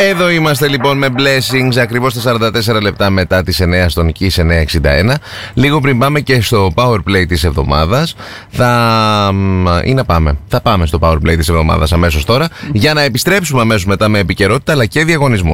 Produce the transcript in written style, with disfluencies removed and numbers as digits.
Εδώ είμαστε λοιπόν με Blessings, ακριβώς τα 44 λεπτά μετά τις 9 στον Kiss 961. Λίγο πριν πάμε και στο Powerplay της εβδομάδας, θα πάμε στο Powerplay της εβδομάδας αμέσως τώρα, για να επιστρέψουμε αμέσως μετά με επικαιρότητα αλλά και διαγωνισμό.